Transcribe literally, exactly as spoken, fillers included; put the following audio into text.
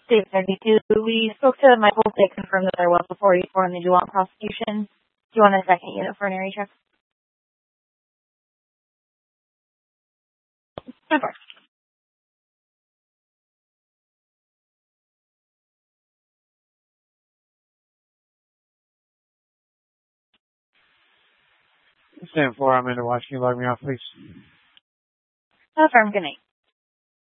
State thirty-two. We spoke to Michael. They confirmed that there was a forty-four and they do want prosecution. Do you want a second unit for an area check? Of course. Stand for, I'm in to watch. Can you log me off, please? Affirm. Good night.